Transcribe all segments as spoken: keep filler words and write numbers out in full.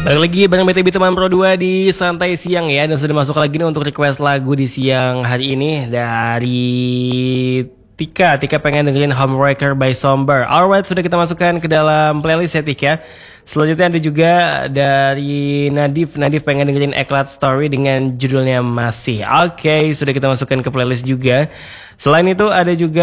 Balik lagi bareng B T B Teman Pro dua di Santai Siang ya. Dan sudah masuk lagi nih untuk request lagu di siang hari ini dari Tika. Tika pengen dengerin Homewrecker by Somber. Alright, sudah kita masukkan ke dalam playlist ya Tika. Selanjutnya ada juga dari Nadif. Nadif pengen dengerin Eklat Story dengan judulnya Masih. Oke, okay, sudah kita masukkan ke playlist juga. Selain itu ada juga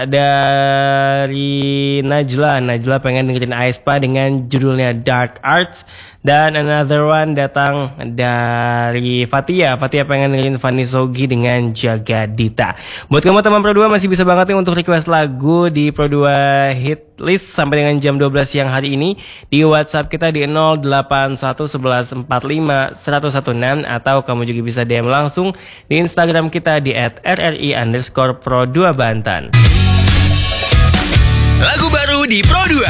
dari Najla. Najla pengen dengerin Aespa dengan judulnya Dark Arts. Dan another one datang dari Fatia. Fatia pengen dengerin Fanny Sogi dengan Jagadita. Buat kamu teman Pro dua masih bisa banget nih untuk request lagu di Pro dua Hit List sampai dengan jam dua belas siang hari ini di WhatsApp kita di nol delapan satu satu satu empat lima satu satu enam atau kamu juga bisa D M langsung di Instagram kita di at r r i underscore pro dua Banten. Lagu baru di Pro dua.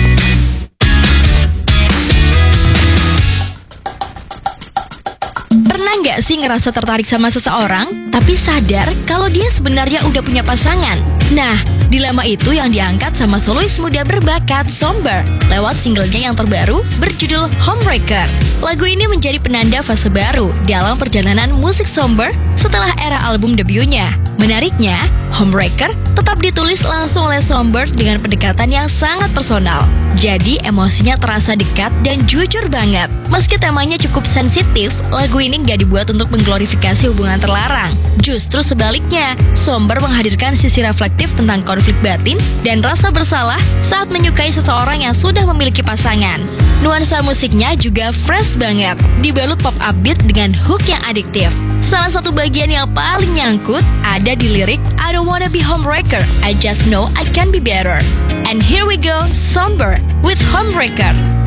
Pernah nggak sih ngerasa tertarik sama seseorang, tapi sadar kalau dia sebenarnya udah punya pasangan? Nah, dilema itu yang diangkat sama solois muda berbakat Somber lewat singlenya yang terbaru berjudul Homewrecker. Lagu ini menjadi penanda fase baru dalam perjalanan musik Somber setelah era album debutnya. Menariknya, Homewrecker tetap ditulis langsung oleh Somber dengan pendekatan yang sangat personal. Jadi emosinya terasa dekat dan jujur banget. Meski temanya cukup sensitif, lagu ini nggak dibuat untuk mengglorifikasi hubungan terlarang. Justru sebaliknya, Somber menghadirkan sisi reflektif tentang konflik batin dan rasa bersalah saat menyukai seseorang yang sudah memiliki pasangan. Nuansa musiknya juga fresh banget, dibalut pop upbeat dengan hook yang adiktif. Salah satu bagian yang paling nyangkut ada di lirik I don't wanna be homewrecker, I just know I can be better. And here we go, Somber with Homewrecker.